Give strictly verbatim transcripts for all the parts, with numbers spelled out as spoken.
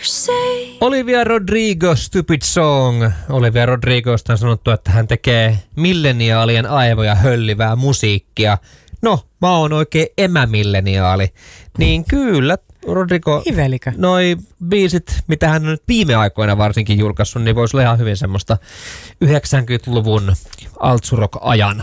Olivia Rodrigo, Stupid Song. Olivia Rodrigosta on sanottu, että hän tekee milleniaalien aivoja höllivää musiikkia. No, mä oon oikein emämilleniaali. Niin kyllä, Rodrigo, Hivelikö? noi biisit, mitä hän on nyt viime aikoina varsinkin julkaissut, niin voisi olla ihan hyvin semmoista yhdeksänkymmentäluvun altsurock-ajan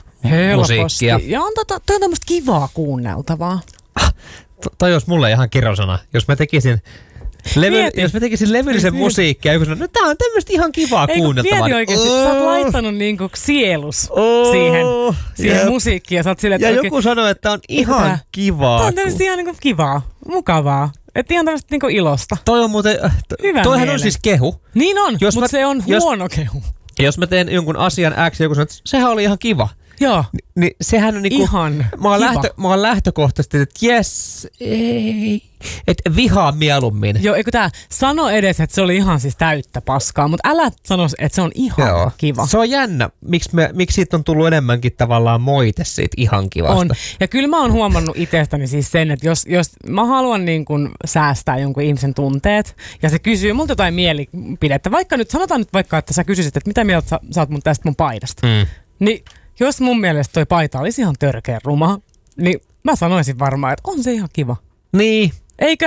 musiikkia. Ja on tota, toi on tämmöistä kivaa kuunneltavaa. Ah, to, toi olisi mulle ihan kirosana. Jos mä tekisin... Levy, jos mä tekisin levyllisen musiikkia, joku sanoo, no tää on tämmöistä ihan kivaa kuunneltavaa. Mieti oikeesti, oh. Sä oot laittanut niinku sielus oh. siihen, siihen musiikkiin. Ja, sä oot sille, ja oikein, joku sanoo, että on ihan tää, kivaa. Tää on tämmöistä ihan niinku kivaa, mukavaa. Että ihan tämmöistä niinku ilosta. Toi on muuten, to, toihan mielen. On siis kehu. Niin on, mutta se on jos, huono kehu. Jos mä teen jonkun asian X ja joku sanoo, että sehän oli ihan kiva. Joo. Ni, niin sehän on niinku... Ihan mä oon, kiva. lähtö, mä oon lähtökohtaisesti, että jes, ei, että vihaa mieluummin. Joo, eikö tää sano edes, että se oli ihan siis täyttä paskaa, mutta älä sano, että se on ihan Joo. kiva. Se on jännä, miksi, me, miksi siitä on tullut enemmänkin tavallaan moite siitä ihan kivasta. On, ja kyllä mä oon huomannut itsestäni siis sen, että jos, jos mä haluan niin kun säästää jonkun ihmisen tunteet, ja se kysyy multa jotain mielipidettä, vaikka nyt, sanotaan nyt vaikka, että sä kysyisit, että mitä mieltä sä, sä oot mun tästä mun paidasta, mm. niin jos mun mielestä toi paita olisi ihan törkeä ruma, niin mä sanoisin varmaan, että on se ihan kiva. Niin. Eikö?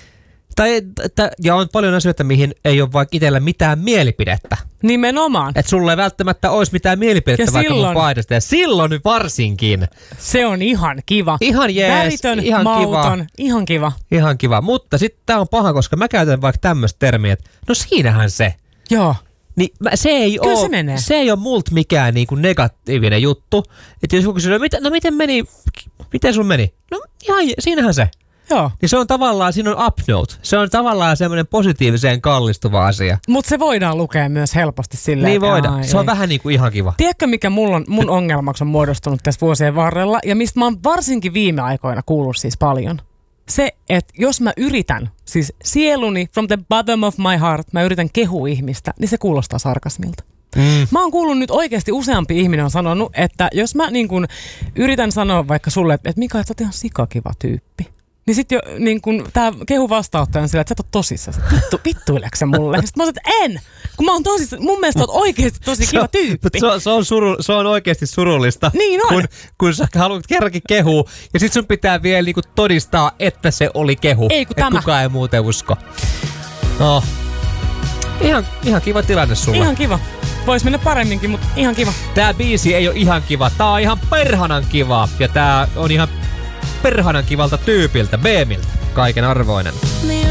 Tai, t- ja on paljon asioita, mihin ei ole vaikka itsellä mitään mielipidettä. Nimenomaan. Että sulla ei välttämättä olisi mitään mielipidettä ja vaikka silloin, mun paidasta. Ja silloin varsinkin. Se on ihan kiva. Ihan jees. Väritön, ihan mauton, kiva. ihan kiva. Ihan kiva. Mutta sitten tää on paha, koska mä käytän vaikka tämmöistä termiä, että no siinähän se. Joo. Niin se ei Kyllä ole, se menee. Se ei ole multa mikään niinku negatiivinen juttu. Että jos joku kysyy, no miten, no miten meni, miten sun meni? No ihan, siinähän se. Joo. Niin se on tavallaan, siinä on up note. Se on tavallaan semmoinen positiiviseen kallistuva asia. Mutta se voidaan lukea myös helposti silleen. Niin voidaan. Ai, se on ei. vähän niinku ihan kiva. Tiedätkö, mikä mulla on, mun ongelmaksi on muodostunut tässä vuosien varrella ja mistä mä oon varsinkin viime aikoina kuullut siis paljon? Se, että jos mä yritän, siis sieluni from the bottom of my heart, mä yritän kehua ihmistä, niin se kuulostaa sarkasmilta. Mm. Mä oon kuullut nyt oikeasti useampi ihminen on sanonut, että jos mä niin kun yritän sanoa vaikka sulle, että Mika, että sä oot ihan sikakiva tyyppi. Niin sit jo niin kun tää kehu vastaanottaja on sillä, että sä et oo tosissaan. Vittu, vittuileksä sä mulle? Sitten mä oon, että en! Kun mä oon tosissaan, mun mielestä oot oikeesti tosi kiva tyyppi. Se on, se on, suru, se on oikeesti surullista. Niin on. Kun, kun sä haluat kerrankin kehua, ja sit sun pitää vielä niinku todistaa, että se oli kehu. Ei kun että tämä. kukaan ei muuten usko. No. Ihan, ihan kiva tilanne sulla. Ihan kiva. Vois mennä paremminkin, mutta ihan kiva. Tää biisi ei ole ihan kiva. Tää on ihan perhanan kiva. Ja tää on ihan perhanan kivalta tyypiltä, Beemiltä. Kaiken arvoinen.